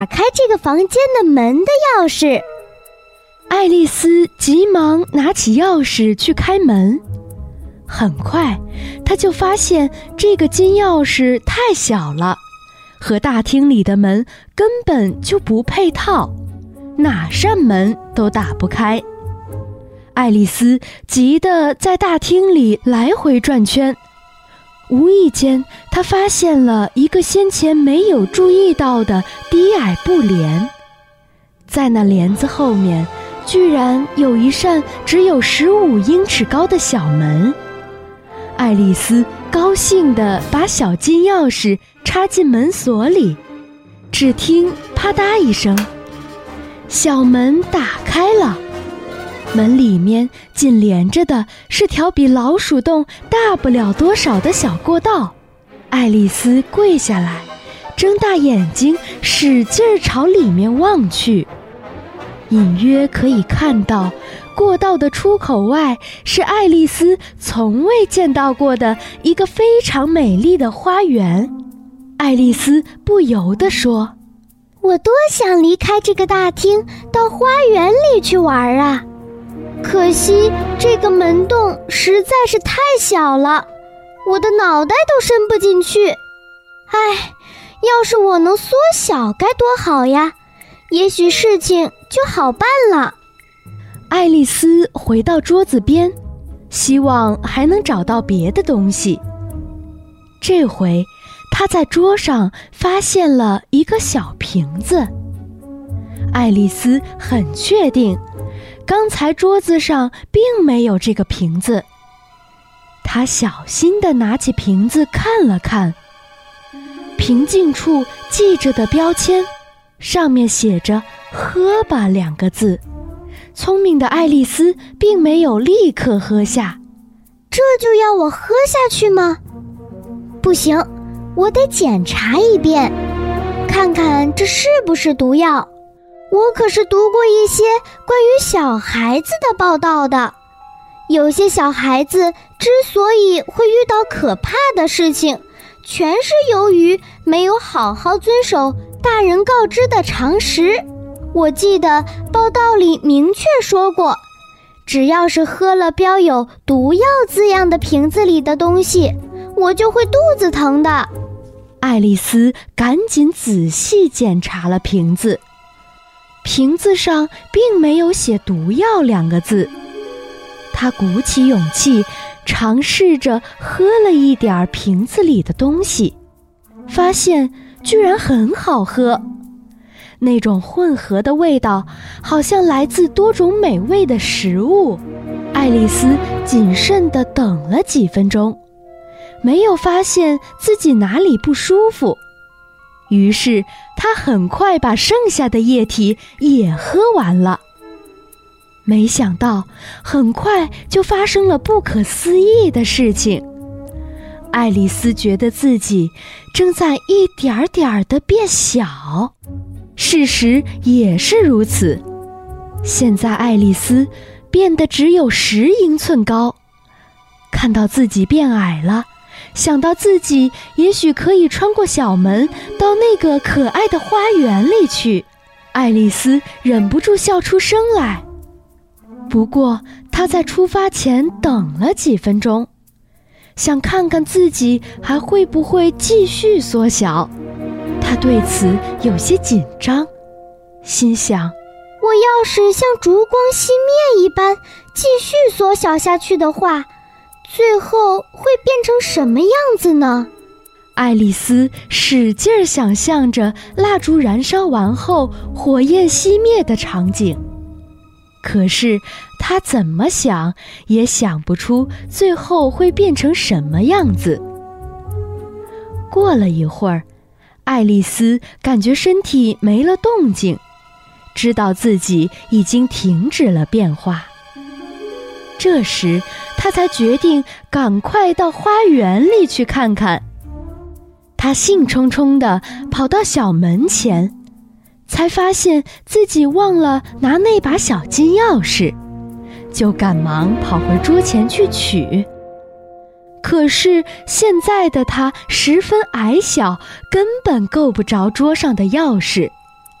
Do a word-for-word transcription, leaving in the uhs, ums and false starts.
打开这个房间的门的钥匙。 爱丽丝急忙拿起钥匙去开门，很快她就发现这个金钥匙太小了，和大厅里的门根本就不配套，哪扇门都打不开。爱丽丝急得在大厅里来回转圈，无意间她发现了一个先前没有注意到的低矮布帘，在那帘子后面居然有一扇只有十五英尺高的小门。爱丽丝高兴地把小金钥匙插进门锁里，只听啪嗒一声，小门打开了。门里面紧连着的是条比老鼠洞大不了多少的小过道。爱丽丝跪下来，睁大眼睛使劲儿朝里面望去，隐约可以看到过道的出口外是爱丽丝从未见到过的一个非常美丽的花园。爱丽丝不由地说： 我多想离开这个大厅，到花园里去玩啊！可惜这个门洞实在是太小了，我的脑袋都伸不进去。唉，要是我能缩小该多好呀，也许事情就好办了。 爱丽丝回到桌子边，希望还能找到别的东西。这回她在桌上发现了一个小瓶子。爱丽丝很确定刚才桌子上并没有这个瓶子。她小心地拿起瓶子看了看，瓶颈处系着的标签上面写着喝吧两个字。聪明的爱丽丝并没有立刻喝下。 这就要我喝下去吗？不行，我得检查一遍，看看这是不是毒药。我可是读过一些关于小孩子的报道的，有些小孩子之所以会遇到可怕的事情，全是由于没有好好遵守大人告知的常识。我记得报道里明确说过，只要是喝了标有毒药字样的瓶子里的东西，我就会肚子疼的。 爱丽丝赶紧仔细检查了瓶子，瓶子上并没有写毒药两个字。她鼓起勇气尝试着喝了一点瓶子里的东西，发现居然很好喝。那种混合的味道好像来自多种美味的食物。爱丽丝谨慎地等了几分钟，没有发现自己哪里不舒服，于是她很快把剩下的液体也喝完了。没想到很快就发生了不可思议的事情。爱丽丝觉得自己正在一点点地变小，事实也是如此。现在爱丽丝变得只有十英寸高。看到自己变矮了，想到自己也许可以穿过小门到那个可爱的花园里去，爱丽丝忍不住笑出声来。不过她在出发前等了几分钟，想看看自己还会不会继续缩小。她对此有些紧张，心想， 我要是像烛光熄灭一般继续缩小下去的话，最后会变成什么样子呢？ 爱丽丝使劲想象着蜡烛燃烧完后火焰熄灭的场景，可是她怎么想也想不出最后会变成什么样子。过了一会儿，爱丽丝感觉身体没了动静，知道自己已经停止了变化。这时她才决定赶快到花园里去看看。她兴冲冲地跑到小门前，才发现自己忘了拿那把小金钥匙，就赶忙跑回桌前去取。可是现在的她十分矮小，根本够不着桌上的钥匙。